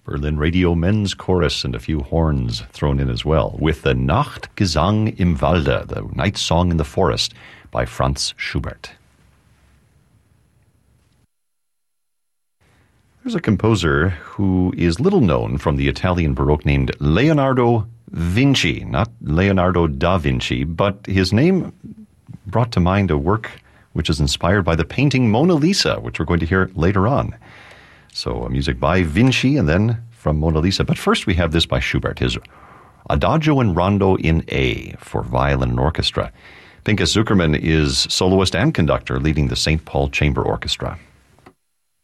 Berlin Radio Men's Chorus and a few horns thrown in as well, with the Nachtgesang im Walde, the Night Song in the Forest, by Franz Schubert. There's a composer who is little known from the Italian Baroque named Leonardo Vinci, not Leonardo da Vinci, but his name brought to mind a work which is inspired by the painting Mona Lisa, which we're going to hear later on. So music by Vinci and then from Mona Lisa. But first we have this by Schubert, his Adagio and Rondo in A for violin and orchestra. Pinchas Zukerman is soloist and conductor leading the St. Paul Chamber Orchestra.